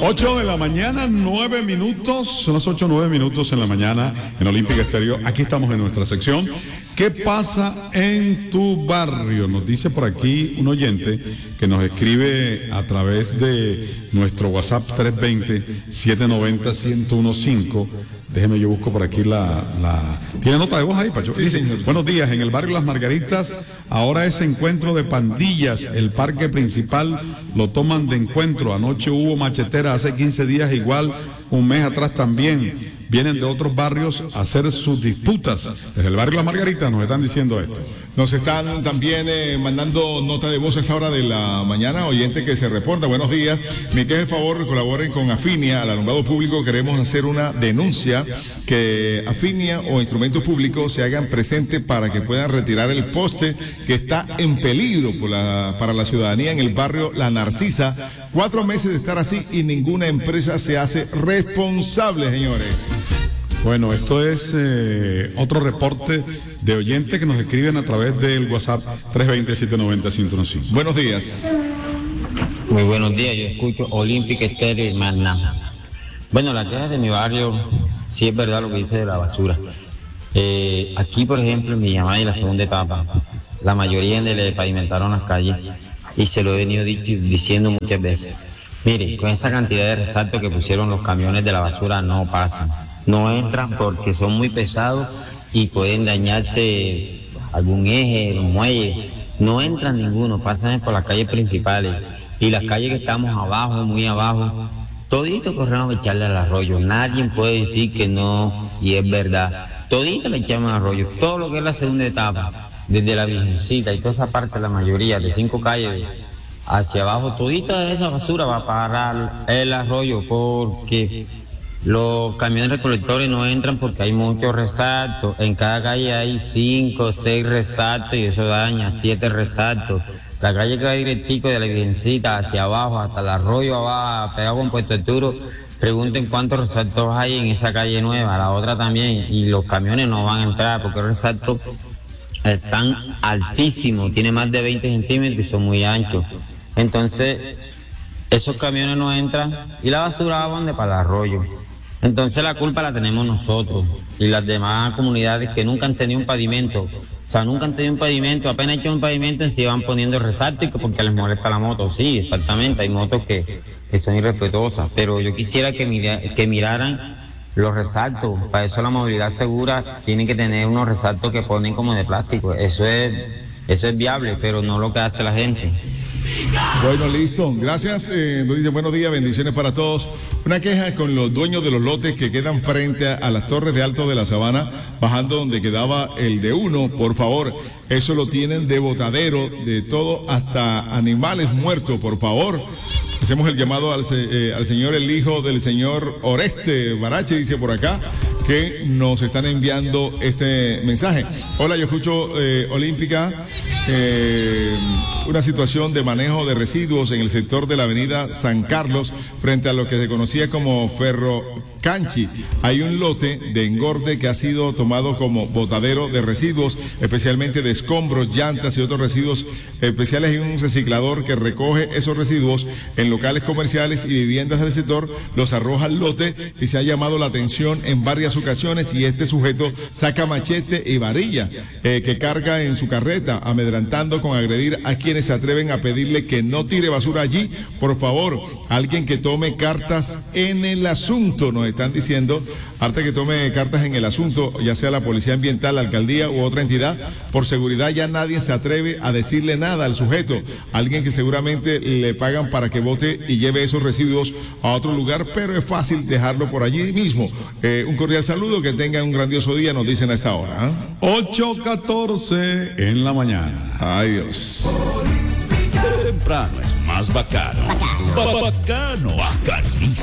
8 de la mañana, 9 minutos, son las 8, 9 minutos en la mañana en Olímpica Estéreo. Aquí estamos en nuestra sección. ¿Qué pasa en tu barrio? Nos dice por aquí un oyente que nos escribe a través de nuestro WhatsApp 320-790-1015. Déjeme, yo busco por aquí ¿Tiene nota de voz ahí, Pacho? Sí, señor. Buenos días, en el barrio Las Margaritas, ahora es encuentro de pandillas. El parque principal lo toman de encuentro. Anoche hubo machetera, hace 15 días igual, un mes atrás también. Vienen de otros barrios a hacer sus disputas. Desde el barrio Las Margaritas nos están diciendo esto. Nos están también mandando nota de voz a esa hora de la mañana, oyente que se reporta. Buenos días, me queda el favor, colaboren con Afinia, al alumbrado público. Queremos hacer una denuncia que Afinia o instrumentos públicos se hagan presentes para que puedan retirar el poste que está en peligro para la ciudadanía en el barrio La Narcisa. 4 meses de estar así y ninguna empresa se hace responsable, señores. Bueno, esto es otro reporte de oyentes que nos escriben a través del WhatsApp 320-790-1015. Buenos días. Muy buenos días, yo escucho Olímpica Estéreo y más nada. Bueno, la queja de mi barrio, sí es verdad lo que dice de la basura. Aquí, por ejemplo, en Villamay, la segunda etapa, la mayoría le pavimentaron las calles y se lo he venido diciendo muchas veces. Mire, con esa cantidad de resaltos que pusieron los camiones de la basura no pasan. No entran porque son muy pesados y pueden dañarse algún eje, los muelles. No entran ninguno, pasan por las calles principales. Y las calles que estamos abajo, muy abajo, todito corremos a echarle al arroyo. Nadie puede decir que no, y es verdad. Todito le echamos al arroyo. Todo lo que es la segunda etapa, desde la Virgencita y toda esa parte, la mayoría, de 5 calles hacia abajo, todita esa basura va a parar el arroyo porque los camiones recolectores no entran porque hay muchos resaltos. En cada calle hay 5 o 6 resaltos y eso daña 7 resaltos. La calle que va directico de la Virgencita hacia abajo, hasta el arroyo abajo, pegado con Puerto Arturo, pregunten cuántos resaltos hay en esa calle nueva, la otra también, y los camiones no van a entrar porque los resaltos están altísimos, tiene más de 20 centímetros y son muy anchos. Entonces, esos camiones no entran y la basura va donde para el arroyo. Entonces la culpa la tenemos nosotros y las demás comunidades que nunca han tenido un pavimento. O sea, nunca han tenido un pavimento, apenas hecho un pavimento y se van poniendo resaltos porque les molesta la moto. Sí, exactamente, hay motos que son irrespetuosas, pero yo quisiera que miraran los resaltos. Para eso la movilidad segura tiene que tener unos resaltos que ponen como de plástico. Eso es viable, pero no lo que hace la gente. Bueno, listo, gracias. Nos dice buenos días, bendiciones para todos. Una queja con los dueños de los lotes que quedan frente a las torres de Alto de la Sabana, bajando donde quedaba el de uno, por favor. Eso lo tienen de botadero, de todo, hasta animales muertos, por favor. Hacemos el llamado al señor, el hijo del señor Oreste Barache, dice por acá, que nos están enviando este mensaje. Hola, yo escucho Olímpica, una situación de manejo de residuos en el sector de la avenida San Carlos, frente a lo que se conocía como Ferro Canchi. Hay un lote de engorde que ha sido tomado como botadero de residuos, especialmente de escombros, llantas y otros residuos especiales. Hay un reciclador que recoge esos residuos en locales comerciales y viviendas del sector, los arroja al lote y se ha llamado la atención en varias ocasiones y este sujeto saca machete y varilla que carga en su carreta, amedrantando con agredir a quienes se atreven a pedirle que no tire basura allí. Por favor, alguien que tome cartas en el asunto, nos están diciendo, harta que tome cartas en el asunto, ya sea la policía ambiental, la alcaldía u otra entidad. Por seguridad ya nadie se atreve a decirle nada al sujeto, alguien que seguramente le pagan para que bote y lleve esos residuos a otro lugar, pero es fácil dejarlo por allí mismo. Un cordial saludo, que tengan un grandioso día, nos dicen a esta hora. 8:14 en la mañana. Ay, Dios. Temprano es más bacano. Bacano, bacanísimo.